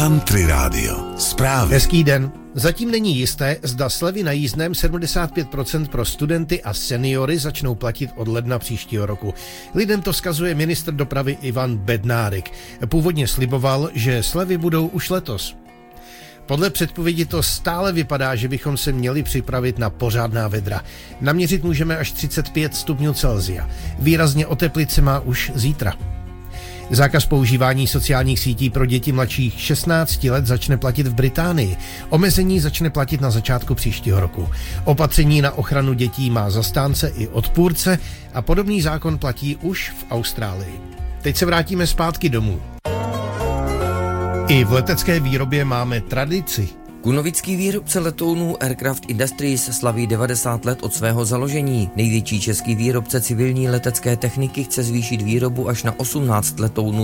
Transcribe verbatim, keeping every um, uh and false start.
Country Radio. Zprávy. Hezký den. Zatím není jisté, zda slevy na jízdném sedmdesát pět procent pro studenty a seniory začnou platit od ledna příštího roku. Lidem to vzkazuje ministr dopravy Ivan Bednárik. Původně sliboval, že slevy budou už letos. Podle předpovědi to stále vypadá, že bychom se měli připravit na pořádná vedra. Naměřit můžeme až třicet pět stupňů Celsia. Výrazně oteplit se má už zítra. Zákaz používání sociálních sítí pro děti mladších šestnácti let začne platit v Británii. Omezení začne platit na začátku příštího roku. Opatření na ochranu dětí má zastánce i odpůrce a podobný zákon platí už v Austrálii. Teď se vrátíme zpátky domů. I v letecké výrobě máme tradici. Kunovický výrobce letounů Aircraft Industries slaví devadesát let od svého založení. Největší český výrobce civilní letecké techniky chce zvýšit výrobu až na osmnáct letounů